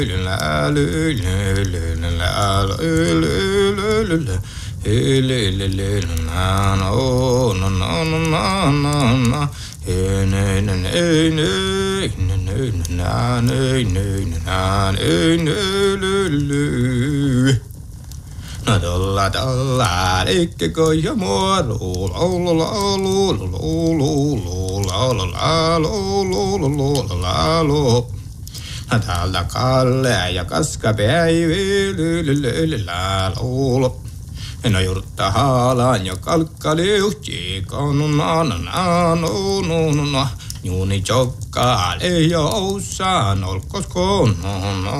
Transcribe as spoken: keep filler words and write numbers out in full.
Dalla dalla ikke koja muoru lo lo lo lo lo lo lo lo lo lo Dalla kalle ja kaskapäivy la lo No jurtta haalaan ja kalkkaliuhti kanuna na na no no no Juuni chokkaale joussaan olkos kono no